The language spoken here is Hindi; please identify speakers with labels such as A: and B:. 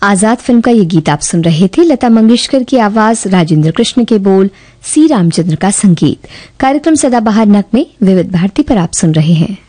A: आजाद फिल्म का ये गीत आप सुन रहे थे। लता मंगेशकर की आवाज, राजेंद्र कृष्ण के बोल, सी रामचंद्र का संगीत। कार्यक्रम सदाबहार नगमे विविध भारती पर आप सुन रहे हैं।